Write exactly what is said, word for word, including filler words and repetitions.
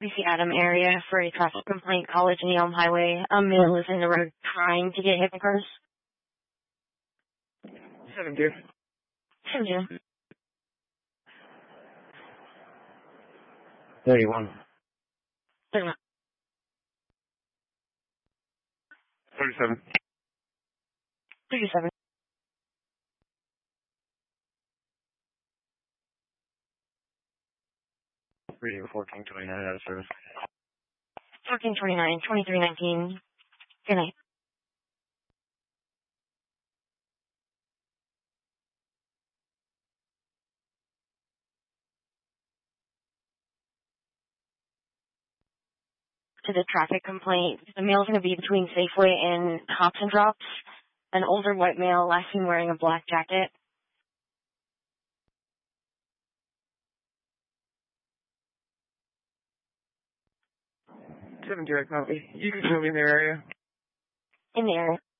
B C Adam area for a traffic complaint, College and Elm Highway. A male is in the road trying to get hit by cars. Seven two. Seven two. Thirty-one. Thirty-one. Thirty-seven. Thirty-seven. Reading fourteen twenty-nine out of service. Fourteen twenty-nine. Twenty-three nineteen. Good night. To the traffic complaint, the male's going to be between Safeway and Hops and Drops. An older white male, last seen wearing a black jacket. Seven direct copy. You can show me in their area. In the area.